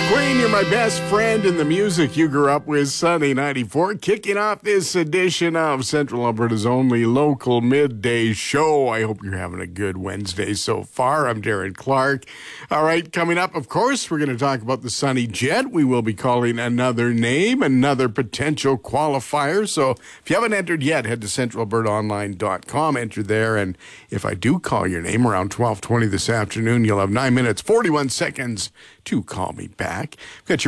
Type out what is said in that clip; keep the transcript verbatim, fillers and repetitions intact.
Queen, you're my best friend in the music you grew up with. Sunny ninety-four, kicking off this edition of Central Alberta's only local midday show. I hope you're having a good Wednesday so far. I'm Darren Clark. All right, coming up, of course, we're going to talk about the Sunny Jet. We will be calling another name, another potential qualifier. So if you haven't entered yet, head to central alberta online dot com, enter there, and if I do call your name around twelve twenty this afternoon, you'll have nine minutes, forty-one seconds to call me back. We've got your